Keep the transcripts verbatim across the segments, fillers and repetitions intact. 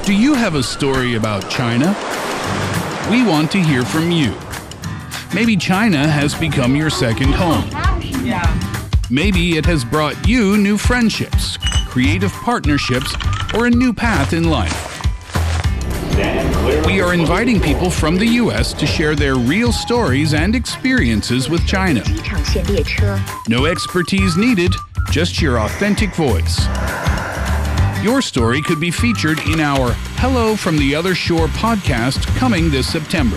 Do you have a story about China? We want to hear from you. Maybe China has become your second home. Maybe it has brought you new friendships, creative partnerships, or a new path in life. We are inviting people from the U S to share their real stories and experiences with China. No expertise needed, just your authentic voice. Your story could be featured in our Hello from the Other Shore podcast coming this September.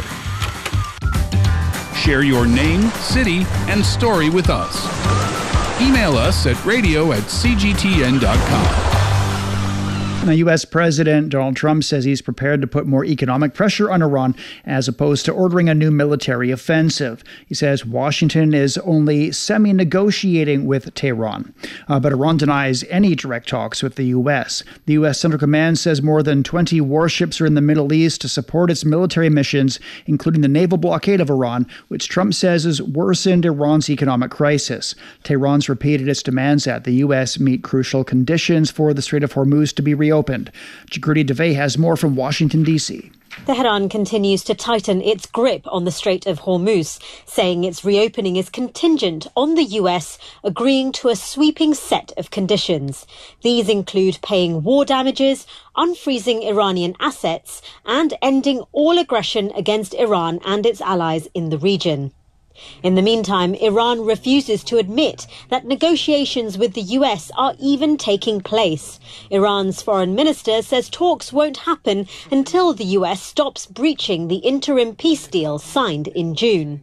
Share your name, city, and story with us. Email us at radio at c g t n dot com. Now, U S President Donald Trump says he's prepared to put more economic pressure on Iran as opposed to ordering a new military offensive. He says Washington is only semi-negotiating with Tehran, uh, but Iran denies any direct talks with the U S. The U S Central Command says more than twenty warships are in the Middle East to support its military missions, including the naval blockade of Iran, which Trump says has worsened Iran's economic crisis. Tehran's repeated its demands that the U S meet crucial conditions for the Strait of Hormuz to be reopened. Jagriti Dave has more from Washington, D C. Tehran continues to tighten its grip on the Strait of Hormuz, saying its reopening is contingent on the U S agreeing to a sweeping set of conditions. These include paying war damages, unfreezing Iranian assets, and ending all aggression against Iran and its allies in the region. In the meantime, Iran refuses to admit that negotiations with the U S are even taking place. Iran's foreign minister says talks won't happen until the U S stops breaching the interim peace deal signed in June.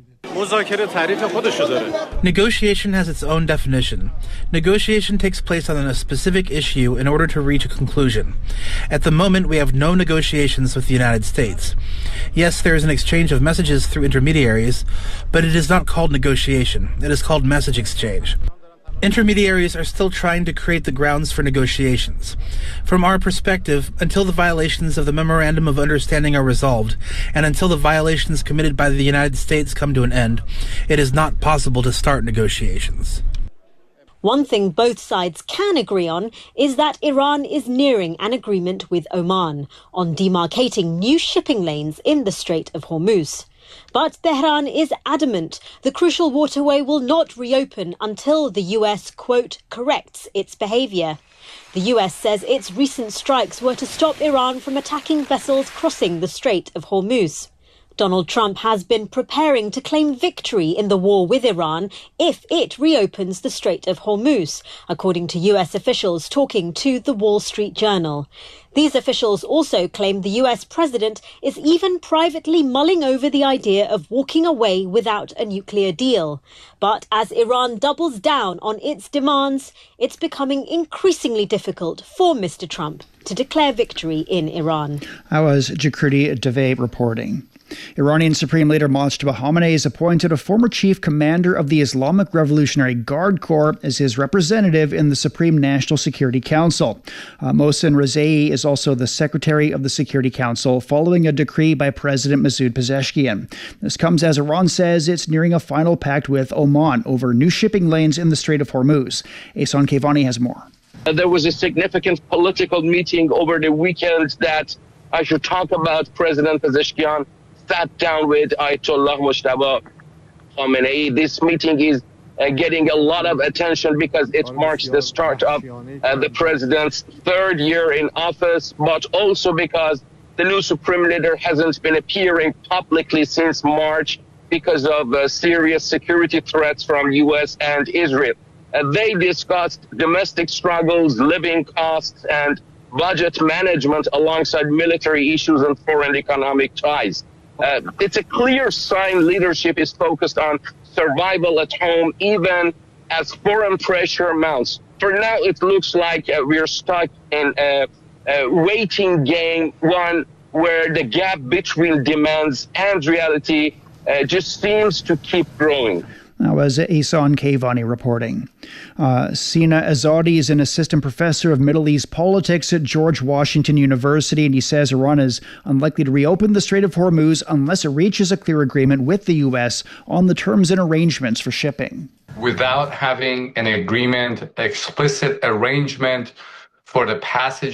Negotiation has its own definition. Negotiation takes place on a specific issue in order to reach a conclusion. At the moment, we have no negotiations with the United States. Yes, there is an exchange of messages through intermediaries, but it is not called negotiation. It is called message exchange. Intermediaries are still trying to create the grounds for negotiations. From our perspective, until the violations of the Memorandum of Understanding are resolved, and until the violations committed by the United States come to an end, it is not possible to start negotiations. One thing both sides can agree on is that Iran is nearing an agreement with Oman on demarcating new shipping lanes in the Strait of Hormuz. But Tehran is adamant the crucial waterway will not reopen until the U S, quote, corrects its behaviour. The U S says its recent strikes were to stop Iran from attacking vessels crossing the Strait of Hormuz. Donald Trump has been preparing to claim victory in the war with Iran if it reopens the Strait of Hormuz, according to U S officials talking to the Wall Street Journal. These officials also claim the U S president is even privately mulling over the idea of walking away without a nuclear deal. But as Iran doubles down on its demands, it's becoming increasingly difficult for Mister Trump to declare victory in Iran. That was Jagriti Dave reporting. Iranian Supreme Leader Mojtaba Khamenei has appointed a former chief commander of the Islamic Revolutionary Guard Corps as his representative in the Supreme National Security Council. Uh, Mohsen Rezai is also the secretary of the Security Council, following a decree by President Masoud Pezeshkian. This comes as Iran says it's nearing a final pact with Oman over new shipping lanes in the Strait of Hormuz. Ehsan Kevani has more. There was a significant political meeting over the weekend that I should talk about. President Pezeshkian sat down with Ayatollah Mojtaba Khamenei. This meeting is uh, getting a lot of attention because it marks the start of uh, the president's third year in office, but also because the new supreme leader hasn't been appearing publicly since March because of uh, serious security threats from U S and Israel. Uh, they discussed domestic struggles, living costs, and budget management alongside military issues and foreign economic ties. Uh, it's a clear sign leadership is focused on survival at home, even as foreign pressure mounts. For now, it looks like uh, we're stuck in a, a waiting game, one where the gap between demands and reality uh, just seems to keep growing. That was Ehsan Kevani reporting. Uh, Sina Azadi is an assistant professor of Middle East politics at George Washington University, and he says Iran is unlikely to reopen the Strait of Hormuz unless it reaches a clear agreement with the U S on the terms and arrangements for shipping. Without having an agreement, explicit arrangement for the passage